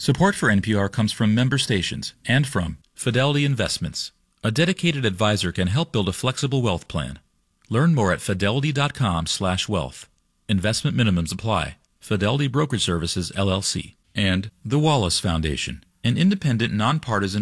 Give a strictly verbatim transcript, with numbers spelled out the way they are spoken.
Support for N P R comes from member stations and from Fidelity Investments. A dedicated advisor can help build a flexible wealth plan. Learn more at fidelity.com slash wealth. Investment minimums apply. Fidelity Brokerage Services, L L C. And the Wallace Foundation, an independent, nonpartisan